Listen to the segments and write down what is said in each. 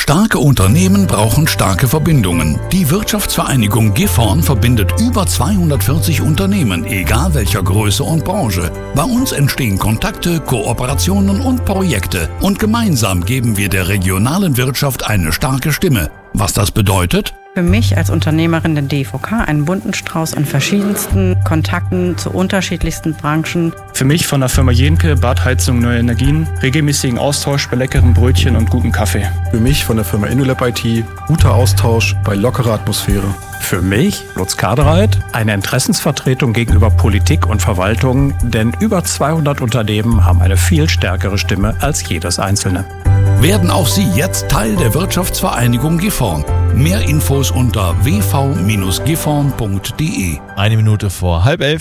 Starke Unternehmen brauchen starke Verbindungen. Die Wirtschaftsvereinigung Gifhorn verbindet über 240 Unternehmen, egal welcher Größe und Branche. Bei uns entstehen Kontakte, Kooperationen und Projekte. Und gemeinsam geben wir der regionalen Wirtschaft eine starke Stimme. Was das bedeutet? Für mich als Unternehmerin der DVK einen bunten Strauß an verschiedensten Kontakten zu unterschiedlichsten Branchen. Für mich von der Firma Jenke, Badheizung Neue Energien, regelmäßigen Austausch bei leckeren Brötchen und gutem Kaffee. Für mich von der Firma InnoLab IT, guter Austausch bei lockerer Atmosphäre. Für mich, Lutz Kadereit, eine Interessensvertretung gegenüber Politik und Verwaltung, denn über 200 Unternehmen haben eine viel stärkere Stimme als jedes einzelne. Werden auch Sie jetzt Teil der Wirtschaftsvereinigung Gifhorn. Mehr Infos unter wv-gifhorn.de. 1 Minute vor 10:30.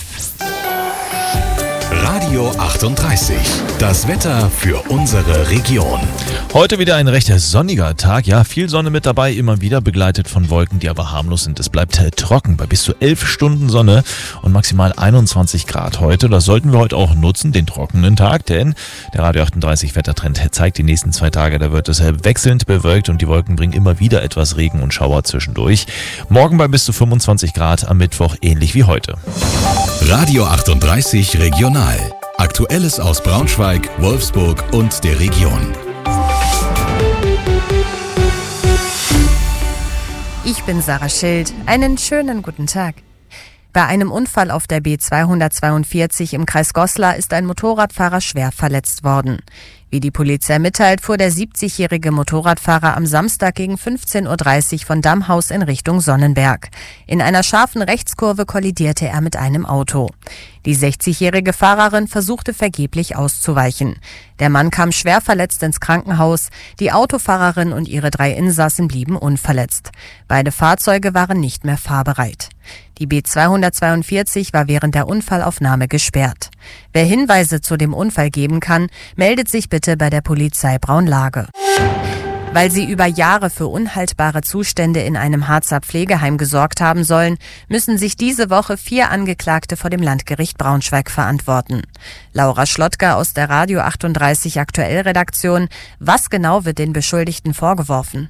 Radio 38. Das Wetter für unsere Region. Heute wieder ein recht sonniger Tag. Ja, viel Sonne mit dabei, immer wieder begleitet von Wolken, die aber harmlos sind. Es bleibt trocken bei bis zu 11 Stunden Sonne und maximal 21 Grad heute. Das sollten wir heute auch nutzen, den trockenen Tag, denn der Radio 38 Wettertrend zeigt die nächsten 2 Tage, da wird es wechselnd bewölkt und die Wolken bringen immer wieder etwas Regen und Schauer zwischendurch. Morgen bei bis zu 25 Grad, am Mittwoch ähnlich wie heute. Radio 38 Regional. Aktuelles aus Braunschweig, Wolfsburg und der Region. Ich bin Sarah Schild. Einen schönen guten Tag. Bei einem Unfall auf der B242 im Kreis Goslar ist ein Motorradfahrer schwer verletzt worden. Wie die Polizei mitteilt, fuhr der 70-jährige Motorradfahrer am Samstag gegen 15:30 Uhr von Dammhaus in Richtung Sonnenberg. In einer scharfen Rechtskurve kollidierte er mit einem Auto. Die 60-jährige Fahrerin versuchte vergeblich auszuweichen. Der Mann kam schwer verletzt ins Krankenhaus. Die Autofahrerin und ihre 3 Insassen blieben unverletzt. Beide Fahrzeuge waren nicht mehr fahrbereit. Die B242 war während der Unfallaufnahme gesperrt. Wer Hinweise zu dem Unfall geben kann, meldet sich bitte bei der Polizei Braunlage. Weil sie über Jahre für unhaltbare Zustände in einem Harzer Pflegeheim gesorgt haben sollen, müssen sich diese Woche 4 Angeklagte vor dem Landgericht Braunschweig verantworten. Laura Schlottger aus der Radio 38 Aktuell-Redaktion. Was genau wird den Beschuldigten vorgeworfen?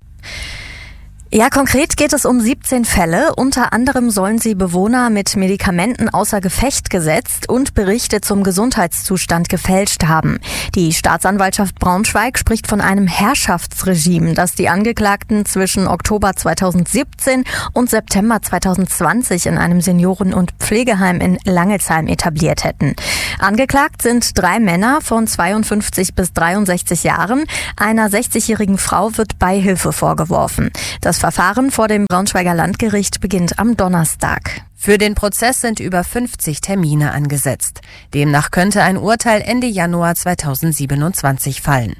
Ja, konkret geht es um 17 Fälle. Unter anderem sollen sie Bewohner mit Medikamenten außer Gefecht gesetzt und Berichte zum Gesundheitszustand gefälscht haben. Die Staatsanwaltschaft Braunschweig spricht von einem Herrschaftsregime, das die Angeklagten zwischen Oktober 2017 und September 2020 in einem Senioren- und Pflegeheim in Langelsheim etabliert hätten. Angeklagt sind 3 Männer von 52 bis 63 Jahren. Einer 60-jährigen Frau wird Beihilfe vorgeworfen. Das Verfahren vor dem Braunschweiger Landgericht beginnt am Donnerstag. Für den Prozess sind über 50 Termine angesetzt. Demnach könnte ein Urteil Ende Januar 2027 fallen.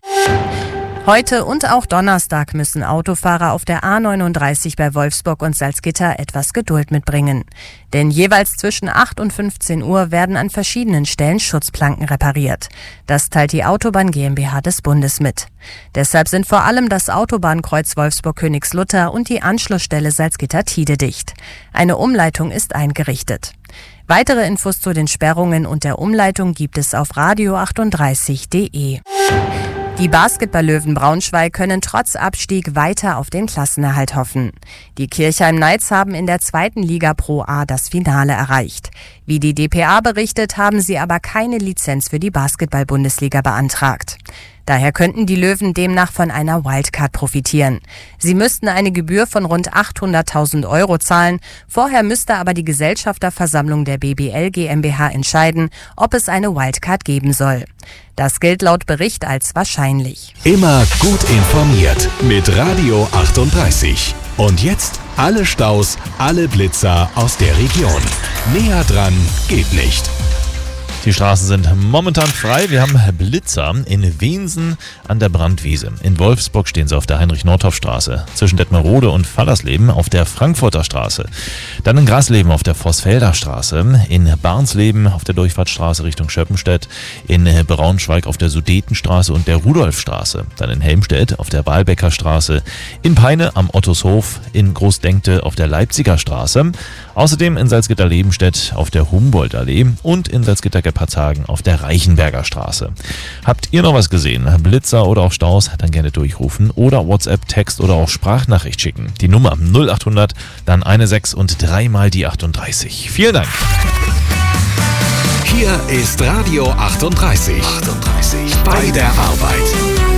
Heute und auch Donnerstag müssen Autofahrer auf der A39 bei Wolfsburg und Salzgitter etwas Geduld mitbringen. Denn jeweils zwischen 8 und 15 Uhr werden an verschiedenen Stellen Schutzplanken repariert. Das teilt die Autobahn GmbH des Bundes mit. Deshalb sind vor allem das Autobahnkreuz Wolfsburg-Königslutter und die Anschlussstelle Salzgitter-Tide dicht. Eine Umleitung ist eingerichtet. Weitere Infos zu den Sperrungen und der Umleitung gibt es auf radio38.de. Die Basketball-Löwen Braunschweig können trotz Abstieg weiter auf den Klassenerhalt hoffen. Die Kirchheim Knights haben in der 2. Liga Pro A das Finale erreicht. Wie die dpa berichtet, haben sie aber keine Lizenz für die Basketball-Bundesliga beantragt. Daher könnten die Löwen demnach von einer Wildcard profitieren. Sie müssten eine Gebühr von rund 800.000 € zahlen. Vorher müsste aber die Gesellschafterversammlung der BBL GmbH entscheiden, ob es eine Wildcard geben soll. Das gilt laut Bericht als wahrscheinlich. Immer gut informiert mit Radio 38. Und jetzt alle Staus, alle Blitzer aus der Region. Näher dran geht nicht. Die Straßen sind momentan frei. Wir haben Blitzer in Wensen an der Brandwiese. In Wolfsburg stehen sie auf der Heinrich-Nordhoff-Straße. Zwischen Detmerode und Fallersleben auf der Frankfurter Straße. Dann in Grasleben auf der Vossfelder Straße. In Barnsleben auf der Durchfahrtsstraße Richtung Schöppenstedt. In Braunschweig auf der Sudetenstraße und der Rudolfstraße. Dann in Helmstedt auf der Walbecker Straße. In Peine am Ottoshof. In Großdenkte auf der Leipziger Straße. Außerdem in Salzgitter-Lebenstedt auf der Humboldt-Allee. Und in Salzgitter Scheppertshagen auf der Reichenberger Straße. Habt ihr noch was gesehen? Blitzer oder auch Staus? Dann gerne durchrufen oder WhatsApp, Text oder auch Sprachnachricht schicken. Die Nummer 0800, dann 16 und 3 mal die 38. Vielen Dank. Hier ist Radio 38. Bei der Arbeit.